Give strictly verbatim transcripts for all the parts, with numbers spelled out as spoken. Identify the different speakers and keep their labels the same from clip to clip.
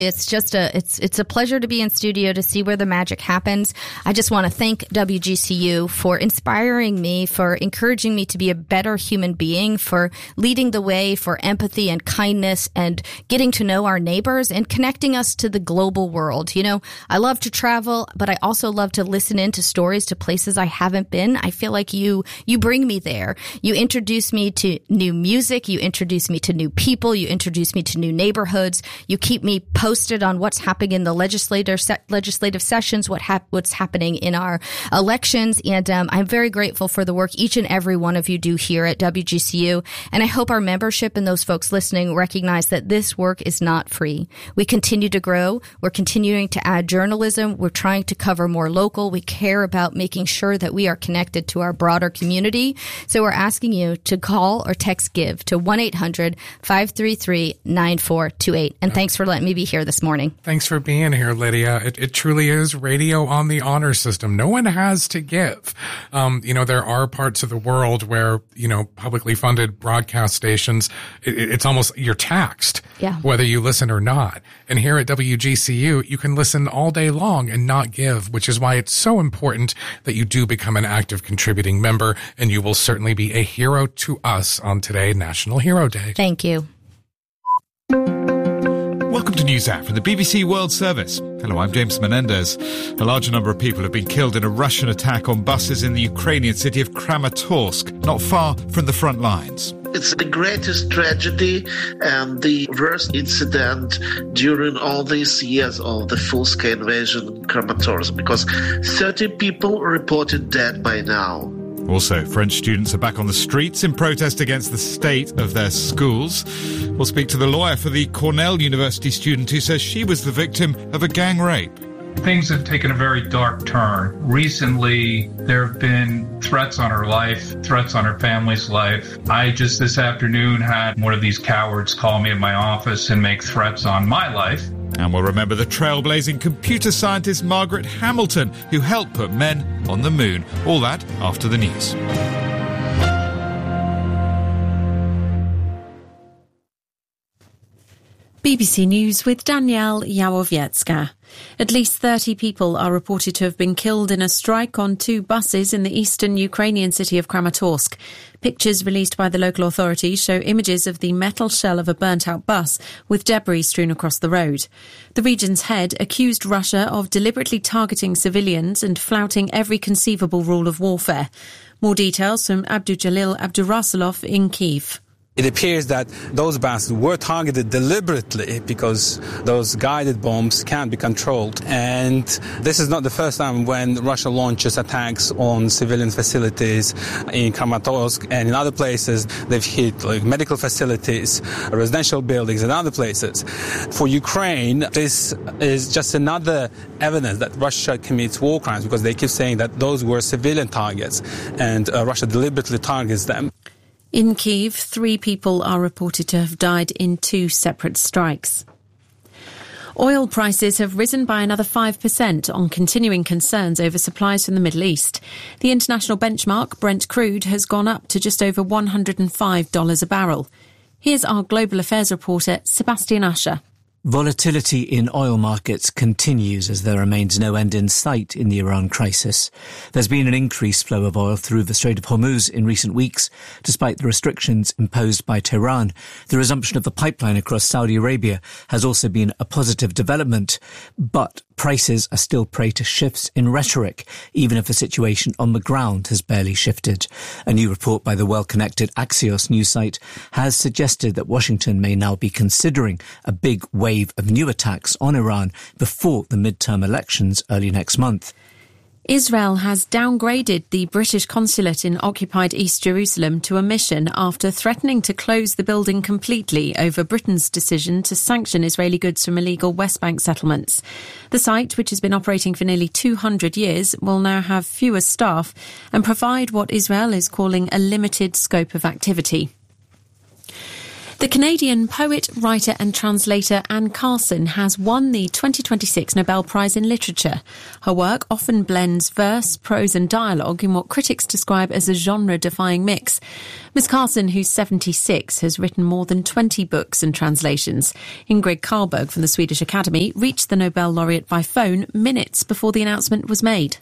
Speaker 1: It's just a it's it's a pleasure to be in studio to see where the magic happens. I just want to thank W G C U for inspiring me, for encouraging me to be a better human being, for leading the way for empathy and kindness and getting to know our neighbors and connecting us to the global world. You know, I love to travel, but I also love to listen into stories to places I haven't been. I feel like you you bring me there. You introduce me to new music. You introduce me to new people. You introduce me to new neighborhoods. You keep me posted posted on what's happening in the legislator se- legislative sessions, what hap- what's happening in our elections. And um, I'm very grateful for the work each and every one of you do here at W G C U. And I hope our membership and those folks listening recognize that this work is not free. We continue to grow. We're continuing to add journalism. We're trying to cover more local. We care about making sure that we are connected to our broader community. So we're asking you to call or text GIVE to one eight hundred five three three nine four two eight. And thanks for letting me be here this morning.
Speaker 2: Thanks for being here, Lydia. It, it truly is radio on the honor system. No one has to give. Um, you know, there are parts of the world where, you know, publicly funded broadcast stations, it, it's almost, you're taxed,
Speaker 1: yeah,
Speaker 2: whether you listen or not. And here at W G C U, you can listen all day long and not give, which is why it's so important that you do become an active contributing member, and you will certainly be a hero to us on today, National Hero Day.
Speaker 1: Thank you.
Speaker 3: Welcome to NewsHour from the B B C World Service. Hello, I'm James Menendez. A large number of people have been killed in a Russian attack on buses in the Ukrainian city of Kramatorsk, not far from the front lines.
Speaker 4: It's the greatest tragedy and the worst incident during all these years of the full-scale invasion in Kramatorsk, because thirty people reported dead by now.
Speaker 3: Also, French students are back on the streets in protest against the state of their schools. We'll speak to the lawyer for the Cornell University student who says she was the victim of a gang rape.
Speaker 5: Things have taken a very dark turn. Recently, there have been threats on her life, threats on her family's life. I just this afternoon had one of these cowards call me at my office and make threats on my life.
Speaker 3: And we'll remember the trailblazing computer scientist Margaret Hamilton, who helped put men on the moon. All that after the news.
Speaker 6: B B C News with Danielle Yawowiecka. At least thirty people are reported to have been killed in a strike on two buses in the eastern Ukrainian city of Kramatorsk. Pictures released by the local authorities show images of the metal shell of a burnt-out bus with debris strewn across the road. The region's head accused Russia of deliberately targeting civilians and flouting every conceivable rule of warfare. More details from Abdujalil Abdurasulov in Kyiv.
Speaker 7: It appears that those buses were targeted deliberately because those guided bombs can't be controlled. And this is not the first time when Russia launches attacks on civilian facilities in Kramatorsk and in other places. They've hit like medical facilities, residential buildings and other places. For Ukraine, this is just another evidence that Russia commits war crimes because they keep saying that those were civilian targets and uh, Russia deliberately targets them.
Speaker 6: In Kyiv, three people are reported to have died in two separate strikes. Oil prices have risen by another five percent on continuing concerns over supplies from the Middle East. The international benchmark, Brent crude, has gone up to just over one hundred five dollars a barrel. Here's our global affairs reporter, Sebastian Usher.
Speaker 8: Volatility in oil markets continues as there remains no end in sight in the Iran crisis. There's been an increased flow of oil through the Strait of Hormuz in recent weeks, despite the restrictions imposed by Tehran. The resumption of the pipeline across Saudi Arabia has also been a positive development, but prices are still prey to shifts in rhetoric, even if the situation on the ground has barely shifted. A new report by the well-connected Axios news site has suggested that Washington may now be considering a big wave of new attacks on Iran before the midterm elections early next month.
Speaker 6: Israel has downgraded the British consulate in occupied East Jerusalem to a mission after threatening to close the building completely over Britain's decision to sanction Israeli goods from illegal West Bank settlements. The site, which has been operating for nearly two hundred years, will now have fewer staff and provide what Israel is calling a limited scope of activity. The Canadian poet, writer and translator Anne Carson has won the twenty twenty-six Nobel Prize in Literature. Her work often blends verse, prose and dialogue in what critics describe as a genre-defying mix. Miss Carson, who's seventy-six, has written more than twenty books and translations. Ingrid Carlberg from the Swedish Academy reached the Nobel laureate by phone minutes before the announcement was made.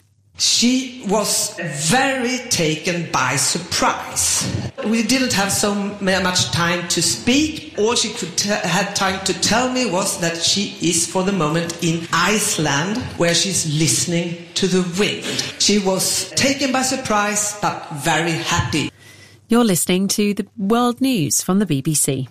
Speaker 9: She was very taken by surprise. We didn't have so much time to speak. All she could t- had time to tell me was that she is for the moment in Iceland, where she's listening to the wind. She was taken by surprise, but very happy.
Speaker 6: You're listening to the World News from the B B C.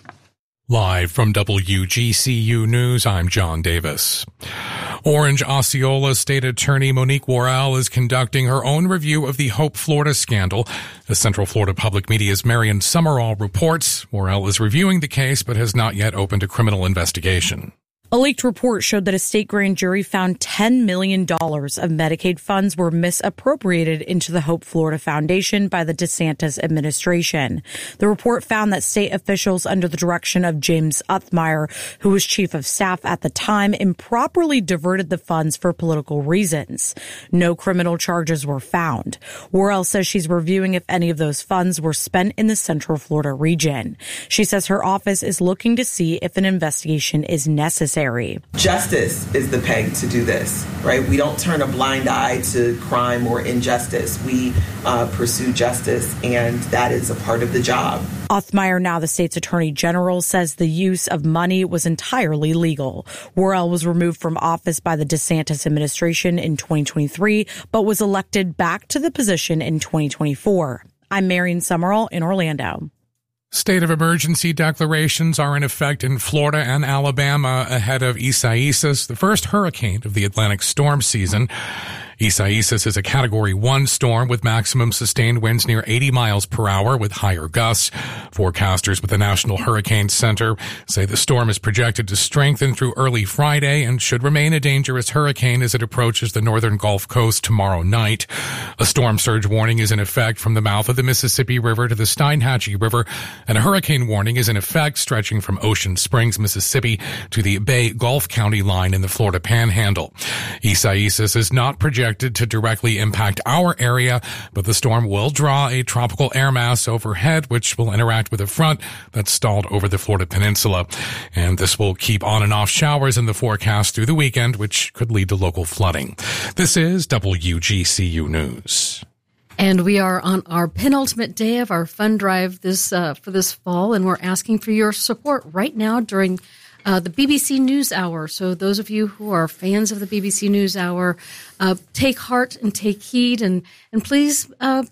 Speaker 2: Live from W G C U News, I'm John Davis. Orange Osceola State Attorney Monique Worrell is conducting her own review of the Hope Florida scandal. As Central Florida Public Media's Marion Summerall reports, Worrell is reviewing the case but has not yet opened a criminal investigation.
Speaker 10: A leaked report showed that a state grand jury found ten million dollars of Medicaid funds were misappropriated into the Hope Florida Foundation by the DeSantis administration. The report found that state officials under the direction of James Uthmeyer, who was chief of staff at the time, improperly diverted the funds for political reasons. No criminal charges were found. Worrell says she's reviewing if any of those funds were spent in the Central Florida region. She says her office is looking to see if an investigation is necessary.
Speaker 11: Justice is the peg to do this, right? We don't turn a blind eye to crime or injustice. We uh, pursue justice, and that is a part of the job.
Speaker 10: Uthmeyer, now the state's attorney general, says the use of money was entirely legal. Worrell was removed from office by the DeSantis administration in twenty twenty-three, but was elected back to the position in twenty twenty-four. I'm Marion Summerall in Orlando.
Speaker 2: State of emergency declarations are in effect in Florida and Alabama ahead of Isaias, the first hurricane of the Atlantic storm season. Isaias is a Category one storm with maximum sustained winds near eighty miles per hour with higher gusts. Forecasters with the National Hurricane Center say the storm is projected to strengthen through early Friday and should remain a dangerous hurricane as it approaches the northern Gulf Coast tomorrow night. A storm surge warning is in effect from the mouth of the Mississippi River to the Steinhatchee River, and a hurricane warning is in effect stretching from Ocean Springs, Mississippi to the Bay Gulf County line in the Florida Panhandle. Isaias is not projected to directly impact our area, but the storm will draw a tropical air mass overhead, which will interact with a front that's stalled over the Florida Peninsula. And this will keep on and off showers in the forecast through the weekend, which could lead to local flooding. This is W G C U News.
Speaker 12: And we are on our penultimate day of our fund drive this uh, for this fall, and we're asking for your support right now during Uh, the B B C News Hour. So those of you who are fans of the B B C News Hour, uh, take heart and take heed, and, and please uh,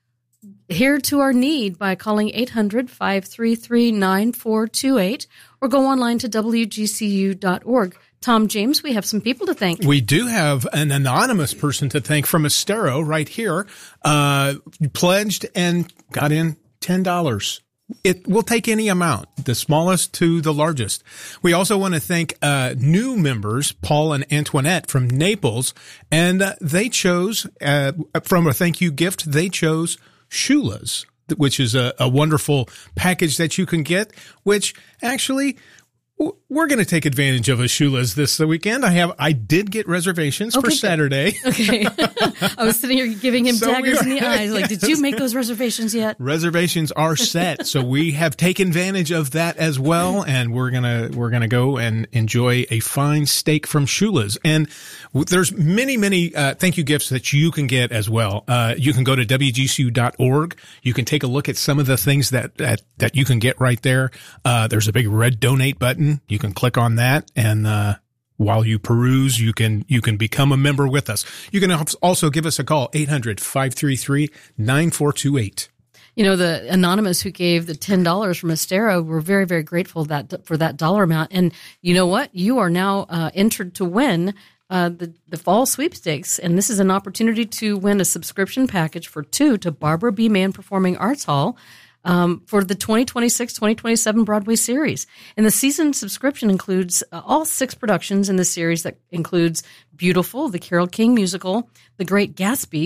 Speaker 12: adhere to our need by calling eight hundred, five three three, nine four two eight or go online to W G C U dot org. Tom James, we have some people to thank.
Speaker 13: We do have an anonymous person to thank from Estero right here. Uh, pledged and got in ten dollars. It will take any amount, the smallest to the largest. We also want to thank uh new members, Paul and Antoinette from Naples, and uh, they chose, uh, from a thank you gift, they chose Shula's, which is a, a wonderful package that you can get, which actually we're going to take advantage of a Shula's this weekend. I have, I did get reservations okay, for Saturday.
Speaker 12: Okay. I was sitting here giving him so daggers are, in the eyes. Like, did you make those reservations yet?
Speaker 13: Reservations are set. So we have taken advantage of that as well. And we're going to, we're going to go and enjoy a fine steak from Shula's. And there's many, many, uh, thank you gifts that you can get as well. Uh, you can go to W G C U dot org. You can take a look at some of the things that, that, that you can get right there. Uh, there's a big red donate button. You can click on that, and uh while you peruse, you can you can become a member with us. You can also give us a call, eight hundred, five three three, nine four two eight.
Speaker 12: You know, the anonymous who gave the ten dollars from Estero, we're very, very grateful that for that dollar amount. And you know what? You are now uh, entered to win uh, the, the fall sweepstakes. And this is an opportunity to win a subscription package for two to Barbara B. Mann Performing Arts Hall. Um, for the twenty twenty-six twenty twenty-seven Broadway series. And the season subscription includes uh, all six productions in the series that includes Beautiful, the Carole King musical, The Great Gatsby,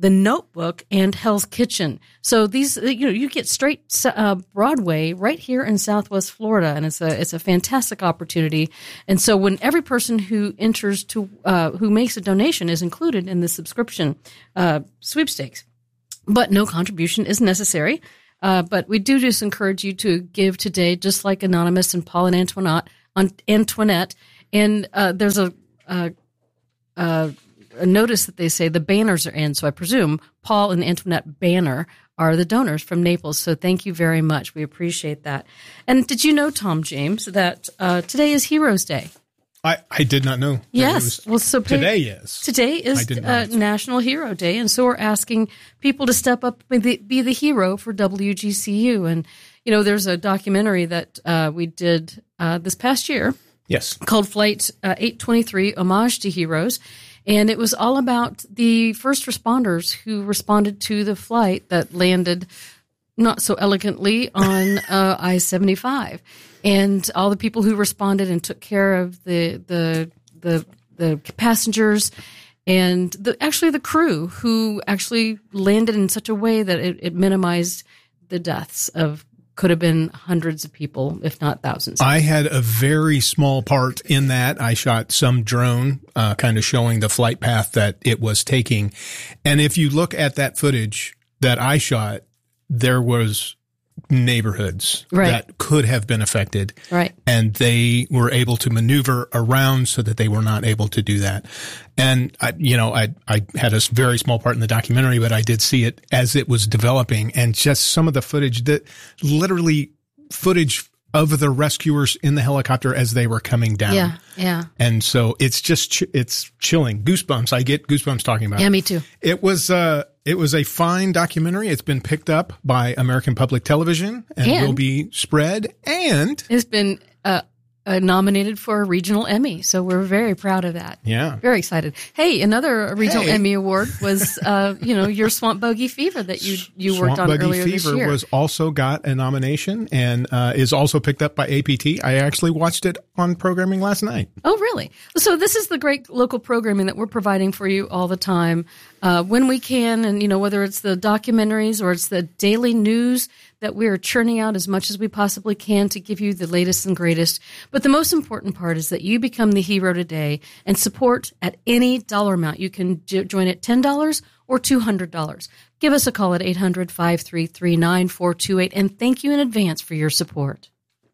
Speaker 12: The Notebook, and Hell's Kitchen. So these, you know, you get straight uh, Broadway right here in Southwest Florida, and it's a it's a fantastic opportunity. And so when every person who enters to uh, who makes a donation is included in the subscription uh, sweepstakes, but no contribution is necessary. Uh, but we do just encourage you to give today, just like Anonymous and Paul and Antoinette. Antoinette, and uh, there's a. a, a a notice that they say the banners are in. So I presume Paul and Antoinette Banner are the donors from Naples. So thank you very much. We appreciate that. And did you know, Tom James, that uh, today is Heroes Day?
Speaker 13: I, I did not know.
Speaker 12: Yes. Well, so pay,
Speaker 13: today is.
Speaker 12: Today is uh, National Hero Day. And so we're asking people to step up and be, be the hero for W G C U. And, you know, there's a documentary that uh, we did uh, this past year.
Speaker 13: Yes.
Speaker 12: Called Flight uh, eight twenty-three, Homage to Heroes. And it was all about the first responders who responded to the flight that landed not so elegantly on uh, I seventy-five, and all the people who responded and took care of the the the, the passengers, and the, actually the crew who actually landed in such a way that it, it minimized the deaths of. Could have been hundreds of people, if not thousands.
Speaker 13: I had a very small part in that. I shot some drone, uh, kind of showing the flight path that it was taking. And if you look at that footage that I shot, there was neighborhoods
Speaker 12: right.
Speaker 13: that could have been affected.
Speaker 12: Right.
Speaker 13: And they were able to maneuver around so that they were not able to do that. And I, you know, I, I had a very small part in the documentary, but I did see it as it was developing, and just some of the footage that literally footage of the rescuers in the helicopter as they were coming down.
Speaker 12: Yeah. Yeah.
Speaker 13: And so it's just, ch- it's chilling. Goosebumps. I get goosebumps talking about it.
Speaker 12: Yeah, me too.
Speaker 13: It was, uh, It was a fine documentary. It's been picked up by American Public Television and, and will be spread. And
Speaker 12: it's been uh, uh, nominated for a regional Emmy. So we're very proud of that.
Speaker 13: Yeah.
Speaker 12: Very excited. Hey, another regional
Speaker 13: hey.
Speaker 12: Emmy award was, uh, you know, your Swamp Buggy Fever that you, you
Speaker 13: Swamp
Speaker 12: worked on
Speaker 13: Buggy
Speaker 12: earlier
Speaker 13: Fever
Speaker 12: this year.
Speaker 13: was also got a nomination and uh, is also picked up by A P T. I actually watched it on programming last night.
Speaker 12: Oh, really? So this is the great local programming that we're providing for you all the time. Uh, when we can, and, you know, whether it's the documentaries or it's the daily news that we're churning out as much as we possibly can to give you the latest and greatest. But the most important part is that you become the hero today and support at any dollar amount. You can j- join at ten dollars or two hundred dollars. Give us a call at eight hundred, five three three, nine four two eight, and thank you in advance for your support.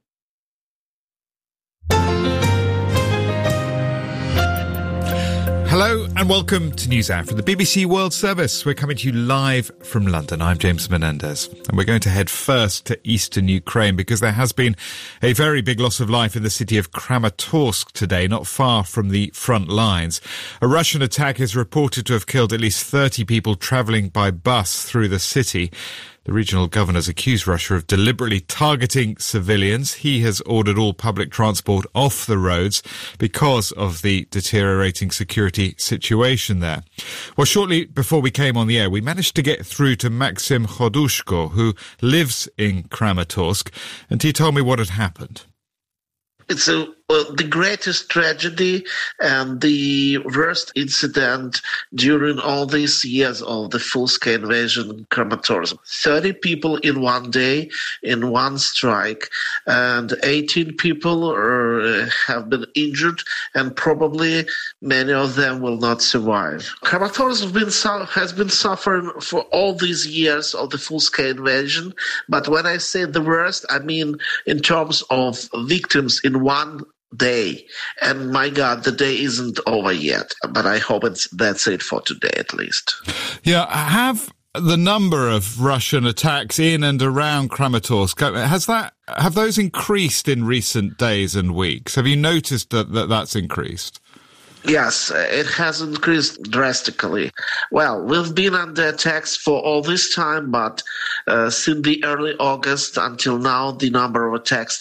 Speaker 3: Hello and welcome to NewsHour from the B B C World Service. We're coming to you live from London. I'm James Menendez, and we're going to head first to eastern Ukraine because there has been a very big loss of life in the city of Kramatorsk today, not far from the front lines. A Russian attack is reported to have killed at least thirty people travelling by bus through the city. The regional governors accuse Russia of deliberately targeting civilians. He has ordered all public transport off the roads because of the deteriorating security situation there. Well, shortly before we came on the air, we managed to get through to Maxim Khodushko, who lives in Kramatorsk, and he told me what had happened.
Speaker 4: It's a, well, the greatest tragedy and the worst incident during all these years of the full-scale invasion in Kramatorsk. thirty people in one day, in one strike, and eighteen people are, have been injured, and probably many of them will not survive. Kramatorsk has been, has been suffering for all these years of the full-scale invasion, but when I say the worst, I mean in terms of victims in one day. And my God, the day isn't over yet. But I hope it's that's it for today, at least.
Speaker 3: Yeah, have the number of Russian attacks in and around Kramatorsk, has that have those increased in recent days and weeks? Have you noticed that, that that's increased?
Speaker 4: Yes, it has increased drastically. Well, we've been under attacks for all this time, but uh, since the early August until now, the number of attacks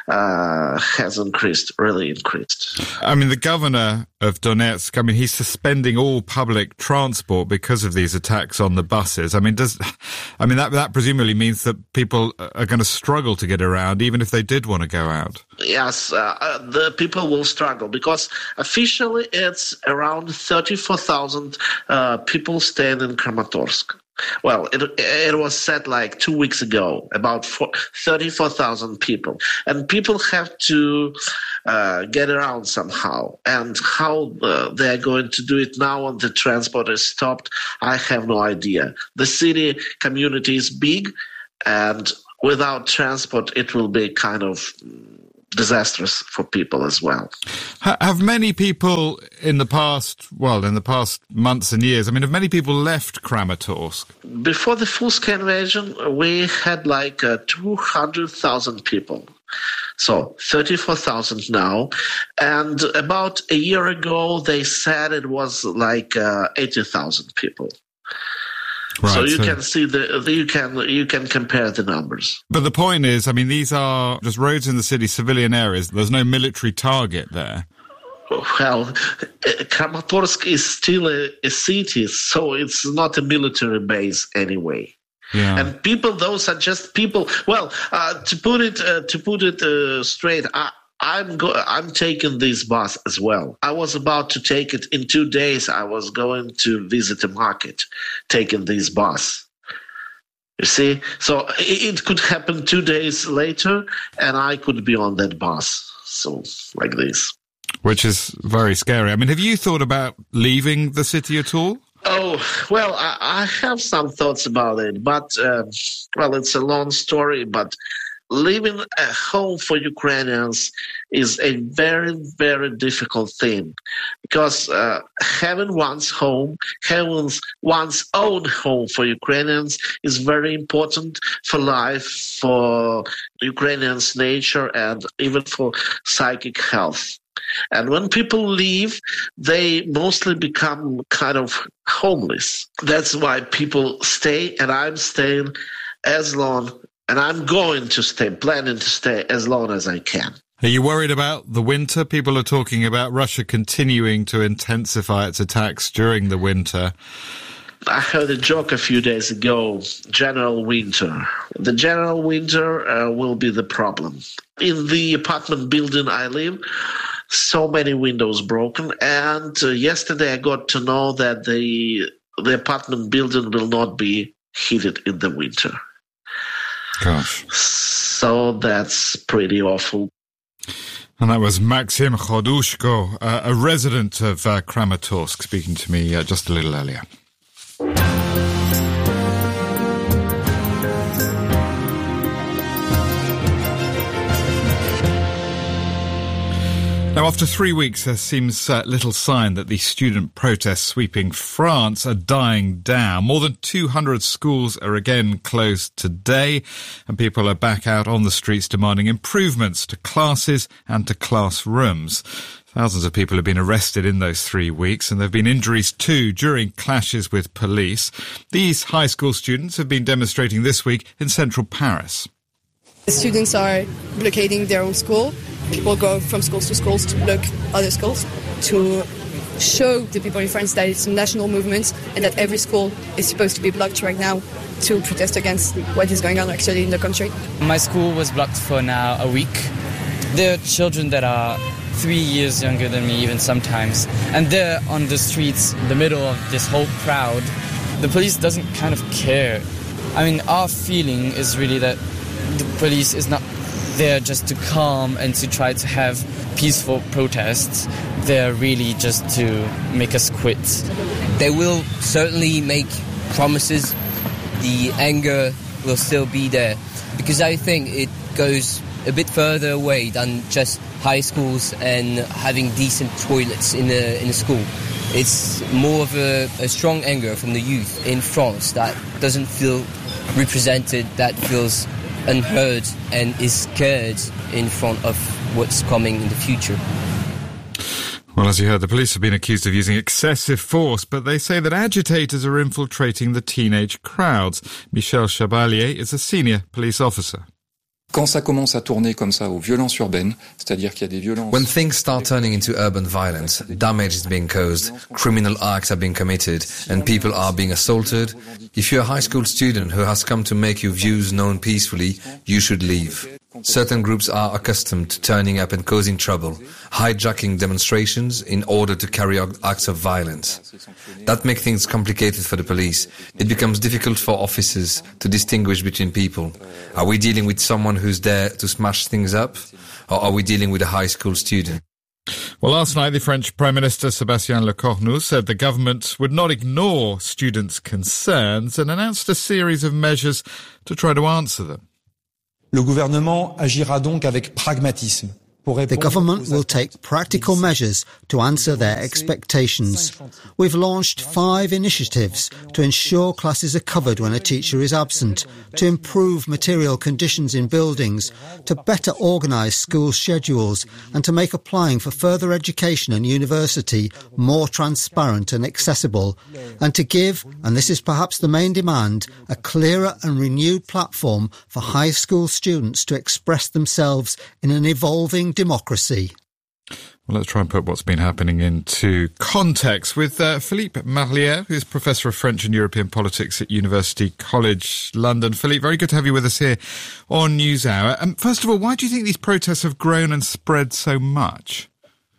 Speaker 4: uh, has increased, really increased.
Speaker 3: I mean, the governor of Donetsk, I mean, he's suspending all public transport because of these attacks on the buses. I mean, does, I mean, that, that presumably means that people are going to struggle to get around, even if they did want to go out.
Speaker 4: Yes, uh, the people will struggle because officially it's around thirty-four thousand uh, people staying in Kramatorsk. Well, it, it was said like two weeks ago, about thirty-four thousand people. And people have to uh, get around somehow. And how uh, they're going to do it now when the transport is stopped, I have no idea. The city community is big, and without transport, it will be kind of disastrous for people as well.
Speaker 3: Have many people in the past, well, in the past months and years, I mean, have many people left Kramatorsk?
Speaker 4: Before the full-scale invasion, we had like uh, two hundred thousand people. So thirty-four thousand now. And about a year ago, they said it was like uh, eighty thousand people. Right, so you so can see the, the you can you can compare the numbers.
Speaker 3: But the point is, I mean, these are just roads in the city, civilian areas. There's no military target there.
Speaker 4: Well, Kramatorsk is still a, a city, so it's not a military base anyway. Yeah. And people, those are just people. Well, uh, to put it uh, to put it uh, straight, I, I'm go- I'm taking this bus as well. I was about to take it in two days. I was going to visit a market, taking this bus. You see? So it, it could happen two days later, and I could be on that bus. So like this.
Speaker 3: Which is very scary. I mean, have you thought about leaving the city at all?
Speaker 4: Oh, well, I, I have some thoughts about it, but, uh, well, it's a long story, but living a home for Ukrainians is a very, very difficult thing because uh, having one's home, having one's own home for Ukrainians is very important for life, for Ukrainians' nature, and even for psychic health. And when people leave, they mostly become kind of homeless. That's why people stay, and I'm staying as long And I'm going to stay, planning to stay as long as I can.
Speaker 3: Are you worried about the winter? People are talking about Russia continuing to intensify its attacks during the winter.
Speaker 4: I heard a joke a few days ago, general winter. The general winter uh, will be the problem. In the apartment building I live, so many windows broken. And uh, yesterday I got to know that the the apartment building will not be heated in the winter.
Speaker 3: Gosh.
Speaker 4: So that's pretty awful.
Speaker 3: And that was Maxim Khodushko, uh, a resident of uh, Kramatorsk, speaking to me uh, just a little earlier. Now, after three weeks, there seems uh, little sign that the student protests sweeping France are dying down. More than two hundred schools are again closed today, and people are back out on the streets demanding improvements to classes and to classrooms. Thousands of people have been arrested in those three weeks, and there have been injuries too during clashes with police. These high school students have been demonstrating this week in central Paris.
Speaker 14: The students are blockading their own school. People go from schools to schools to block other schools, to show the people in France that it's a national movement and that every school is supposed to be blocked right now to protest against what is going on actually in the country.
Speaker 15: My school was blocked for now a week. There are children that are three years younger than me even sometimes, and they're on the streets in the middle of this whole crowd. The police doesn't kind of care. I mean, our feeling is really that the police is not there just to calm and to try to have peaceful protests. They're really just to make us quit.
Speaker 16: They will certainly make promises. The anger will still be there, because I think it goes a bit further away than just high schools and having decent toilets in a, in a school. It's more of a, a strong anger from the youth in France that doesn't feel represented, that feels unheard and is scared in front of what's coming in the future.
Speaker 3: Well, as you heard, the police have been accused of using excessive force, but they say that agitators are infiltrating the teenage crowds. Michel Chabalier is a senior police officer.
Speaker 17: Quand ça commence à tourner comme ça aux violences urbaines, c'est-à-dire qu'il y a des violences...
Speaker 18: When things start turning into urban violence, damage is being caused, criminal acts are being committed, and people are being assaulted, if you're a high school student who has come to make your views known peacefully, you should leave. Certain groups are accustomed to turning up and causing trouble, hijacking demonstrations in order to carry out acts of violence. That makes things complicated for the police. It becomes difficult for officers to distinguish between people. Are we dealing with someone who's there to smash things up, or are we dealing with a high school student?
Speaker 3: Well, last night the French Prime Minister Sébastien Lecornu said the government would not ignore students' concerns and announced a series of measures to try to answer them.
Speaker 19: Le gouvernement agira donc avec pragmatisme.
Speaker 20: The government will take practical measures to answer their expectations. We've launched five initiatives to ensure classes are covered when a teacher is absent, to improve material conditions in buildings, to better organise school schedules, and to make applying for further education and university more transparent and accessible, and to give, and this is perhaps the main demand, a clearer and renewed platform for high school students to express themselves in an evolving democracy.
Speaker 3: Well, let's try and put what's been happening into context with uh, Philippe Marlière, who's Professor of French and European Politics at University College London. Philippe, very good to have you with us here on NewsHour. Um, first of all, why do you think these protests have grown and spread so much?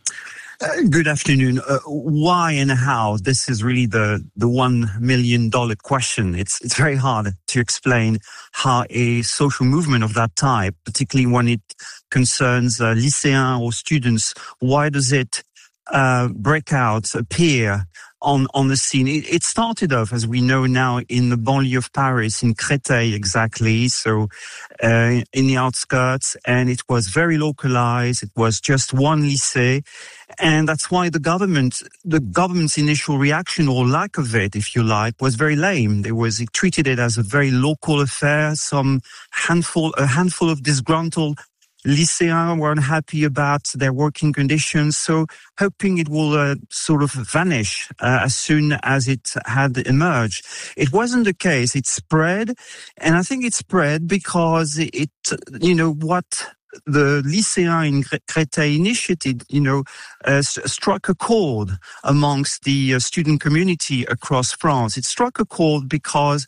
Speaker 21: Uh, good afternoon. Uh, why and how? This is really the, the one million dollar question. It's, it's very hard to explain how a social movement of that type, particularly when it concerns uh, lycéens or students, why does it uh, break out, appear on, on the scene? It, it started off, as we know now, in the banlieue of Paris, in Créteil exactly, so uh, in the outskirts, and it was very localized. It was just one lycée. And that's why the government, the government's initial reaction, or lack of it, if you like, was very lame. There was, it treated it as a very local affair. Some handful, a handful of disgruntled lycéens were unhappy about their working conditions, so hoping it will uh, sort of vanish uh, as soon as it had emerged. It wasn't the case. It spread, and I think it spread because it, you know, what the lycéens in Créteil initiated, you know, uh, struck a chord amongst the uh, student community across France. It struck a chord because,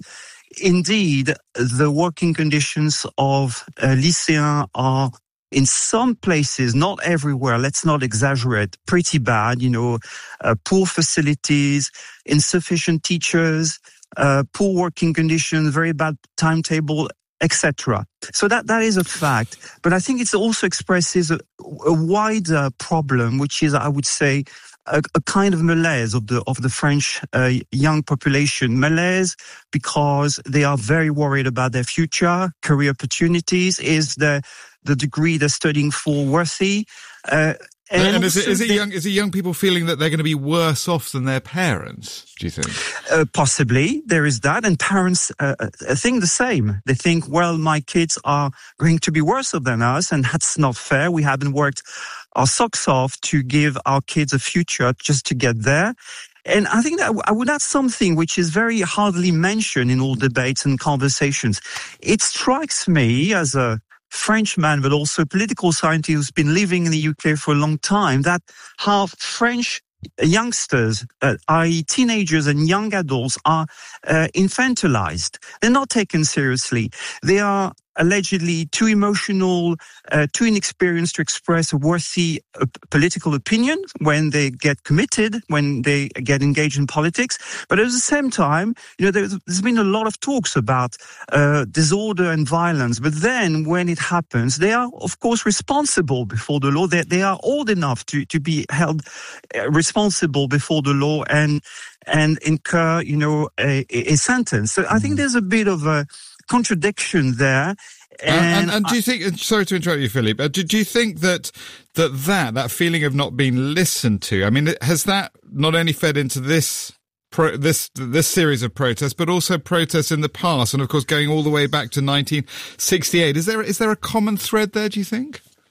Speaker 21: indeed, the working conditions of uh, lycéens are, in some places, not everywhere, let's not exaggerate, pretty bad, you know, uh, poor facilities, insufficient teachers, uh, poor working conditions, very bad timetable, et cetera. So that, that is a fact. But I think it also expresses a, a wider problem, which is, I would say, a, a kind of malaise of the, of the French uh, young population. Malaise because they are very worried about their future, career opportunities. Is the, the degree they're studying for worthy? Uh,
Speaker 3: And, and is it, is it young, is it young people feeling that they're going to be worse off than their parents, do you think?
Speaker 21: Uh, possibly. There is that. And parents uh, think the same. They think, well, my kids are going to be worse off than us, and that's not fair. We haven't worked our socks off to give our kids a future just to get there. And I think that I would add something which is very hardly mentioned in all debates and conversations. It strikes me as a Frenchman, but also a political scientist who's been living in the U K for a long time, that how French youngsters, uh, that is teenagers and young adults, are uh, infantilized. They're not taken seriously. They are allegedly too emotional, uh, too inexperienced to express a worthy uh, political opinion when they get committed, when they get engaged in politics. But at the same time, you know, there's, there's been a lot of talks about uh, disorder and violence. But then when it happens, they are, of course, responsible before the law. They, they are old enough to, to be held uh, responsible before the law and and incur, you know, a, a sentence. So I think there's a bit of a contradiction there.
Speaker 3: And, and, and do you think, sorry to interrupt you, Philippe, uh, do, do you think that, that that, that feeling of not being listened to, I mean, has that not only fed into this, pro, this, this series of protests, but also protests in the past, and of course going all the way back to nineteen sixty-eight? Is there, is there a common thread there, do you think?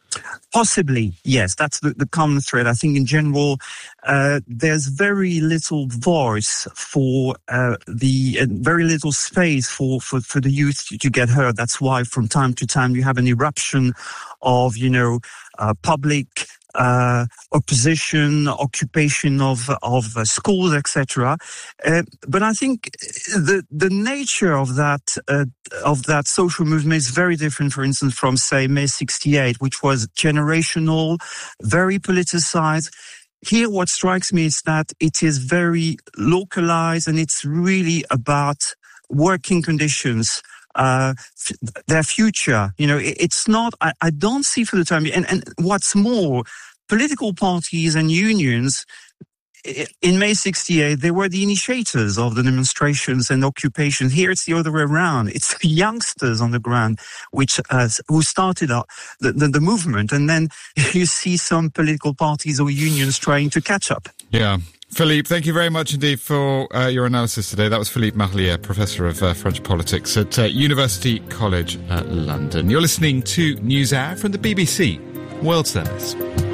Speaker 21: Possibly, yes. That's the, the common thread. I think in general, uh, there's very little voice for uh, the, uh, very little space for, for, for the youth to, to get heard. That's why from time to time you have an eruption of, you know, uh, public uh, opposition, occupation of of uh, schools, et cetera. Uh, but I think the the nature of that uh, of that social movement is very different. For instance, from say May sixty-eight, which was generational, very politicized. Here, what strikes me is that it is very localized, and it's really about working conditions. Uh, f- their future, you know, it, it's not, I, I don't see for the time, and, and what's more, political parties and unions, in May sixty-eight, they were the initiators of the demonstrations and occupation. Here it's the other way around. It's the youngsters on the ground which uh, who started up the, the, the movement, and then you see some political parties or unions trying to catch up.
Speaker 3: Yeah. Philippe, thank you very much indeed for uh, your analysis today. That was Philippe Marlier, Professor of uh, French Politics at uh, University College uh, London. You're listening to NewsHour from the B B C World Service.